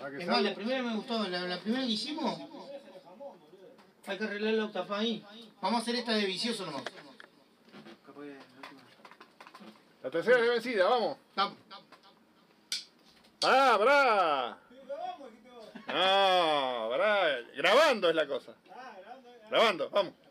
que Es más, la primera me gustó, la primera que hicimos. Hay que arreglar la octapa ahí. Vamos a hacer esta de vicioso nomás. La tercera es vencida, vamos. Vamos. Pará. No, pará. Grabando es la cosa. Grabando, vamos.